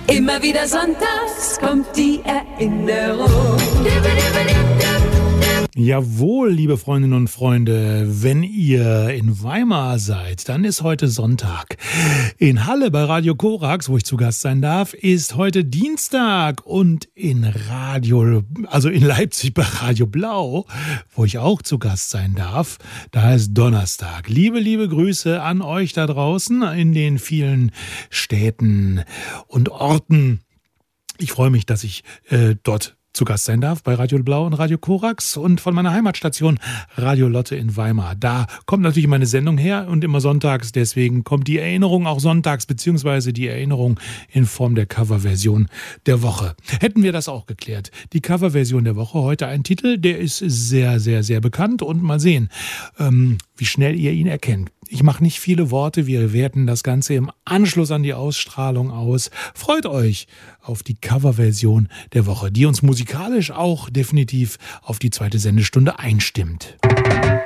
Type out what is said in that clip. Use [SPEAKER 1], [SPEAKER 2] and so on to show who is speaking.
[SPEAKER 1] Immer wieder sonntags kommt die Erinnerung.
[SPEAKER 2] Jawohl, liebe Freundinnen und Freunde, wenn ihr in Weimar seid, dann ist heute Sonntag. In Halle bei Radio Korax, wo ich zu Gast sein darf, ist heute Dienstag und in Leipzig bei Radio Blau, wo ich auch zu Gast sein darf, da ist Donnerstag. Liebe Grüße an euch da draußen in den vielen Städten und Orten. Ich freue mich, dass ich dort zu Gast sein darf bei Radio Blau und Radio Korax und von meiner Heimatstation Radio Lotte in Weimar. Da kommt natürlich meine Sendung her und immer sonntags, deswegen kommt die Erinnerung auch sonntags, beziehungsweise die Erinnerung in Form der Coverversion der Woche. Hätten wir das auch geklärt. Die Coverversion der Woche, heute ein Titel, der ist sehr, sehr, sehr bekannt und mal sehen, wie schnell ihr ihn erkennt. Ich mache nicht viele Worte, wir werten das Ganze im Anschluss an die Ausstrahlung aus. Freut euch auf die Coverversion der Woche, die uns musikalisch auch definitiv auf die zweite Sendestunde einstimmt.